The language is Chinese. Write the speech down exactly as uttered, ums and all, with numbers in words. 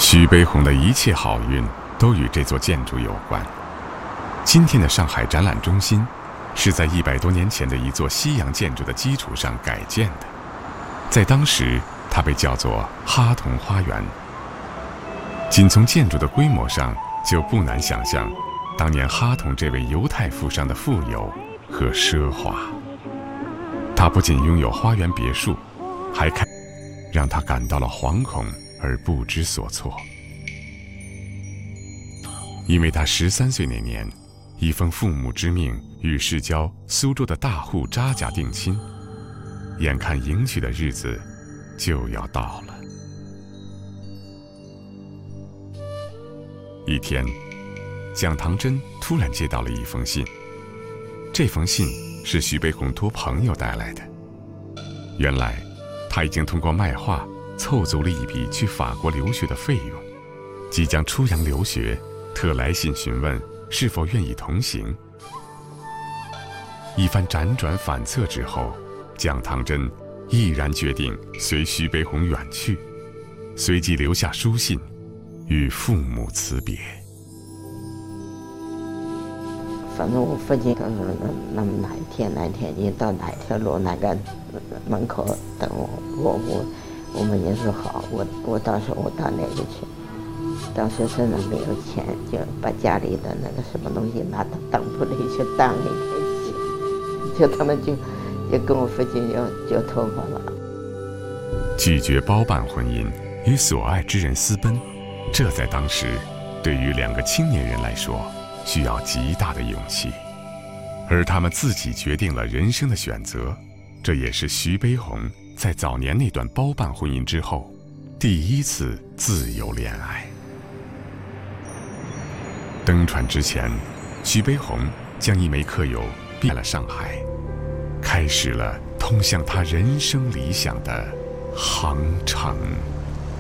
徐悲鸿的一切好运都与这座建筑有关。今天的上海展览中心是在一百多年前的一座西洋建筑的基础上改建的，在当时它被叫做哈同花园。仅从建筑的规模上就不难想象当年哈同这位犹太富商的富有和奢华。他不仅拥有花园别墅，还开让他感到了惶恐而不知所措。因为他十三岁那年，一封父母之命与世交苏州的大户扎家定亲，眼看迎娶的日子就要到了。一天，蒋唐真突然接到了一封信，这封信是徐悲鸿托朋友带来的。原来他已经通过卖画凑足了一笔去法国留学的费用，即将出洋留学，特来信询问是否愿意同行。一番辗转反侧之后，蒋唐真毅然决定随徐悲鸿远去，随即留下书信与父母辞别。 反正我父亲告诉我，那么哪一天哪一天你到哪条路哪个门口等我，我我我们也说好，我我到时候我到那里去。当时身上没有钱，就把家里的那个什么东西拿到当铺里去当了一天去，就他们就就跟我父亲就就头发了。 拒绝包办婚姻，与所爱之人私奔，这在当时对于两个青年人来说需要极大的勇气，而他们自己决定了人生的选择，这也是徐悲鸿在早年那段包办婚姻之后第一次自由恋爱。登船之前，徐悲鸿将一枚客友逼了上海，开始了通向他人生理想的航程。